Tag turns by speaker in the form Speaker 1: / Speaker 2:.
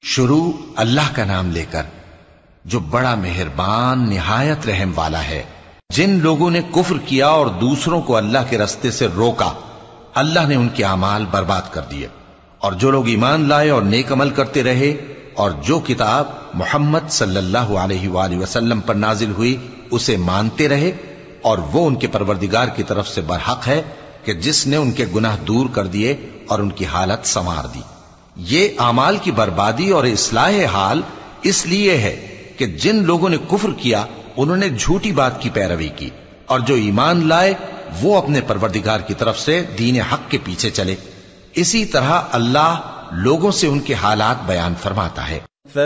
Speaker 1: शुरू अल्लाह का नाम लेकर जो बड़ा मेहरबान निहायत रहम वाला है। जिन लोगों ने कुफ्र किया और दूसरों को अल्लाह के रास्ते से रोका, अल्लाह ने उनके अमाल बर्बाद कर दिए। और जो लोग ईमान लाए और नेक अमल करते रहे और जो किताब मोहम्मद सल्लल्लाहु अलैहि वसल्लम पर नाजिल हुई उसे मानते रहे, और वो उनके परवरदिगार की तरफ से बरहक है कि जिसने उनके गुनाह दूर कर दिए और उनकी हालत संवार दी। ये अमाल की बर्बादी और इस्लाह हाल इसलिए है कि जिन लोगों ने कुफ्र किया उन्होंने झूठी बात की पैरवी की, और जो ईमान लाए वो अपने परवरदिगार की तरफ से दीन हक के पीछे चले। इसी तरह अल्लाह लोगों से उनके हालात बयान फरमाता है।